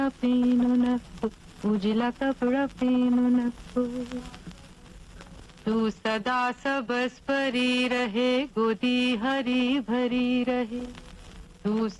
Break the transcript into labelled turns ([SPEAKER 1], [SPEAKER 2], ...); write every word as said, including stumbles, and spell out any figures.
[SPEAKER 1] पीनू नको, उजला कपड़ा पीनू नको। तू सदा सबस परी रहे, गोदी हरी भरी रहे। तू